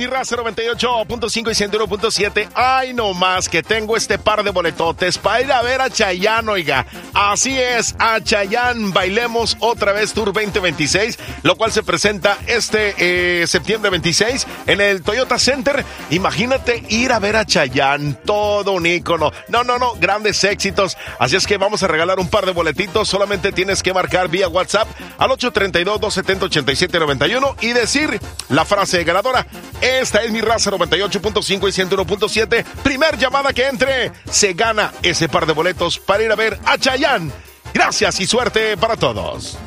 mi raza 98.5 y 101.7. Ay, no más que tengo este par de boletotes para ir a ver a Chayanne, oiga. Así es, a Chayanne Bailemos Otra Vez Tour 2026, lo cual se presenta este septiembre 26 en el Toyota Center. Imagínate ir a ver a Chayanne, todo un ícono. No, grandes éxitos. Así es que vamos a regalar un par de boletitos. Solamente tienes que marcar vía WhatsApp al 832-270-8791 y decir la frase ganadora. Esta es mi raza 98.5 y 101.7. Primer llamada que entre, se gana ese par de boletos para ir a ver a Chayanne. Gracias y suerte para todos.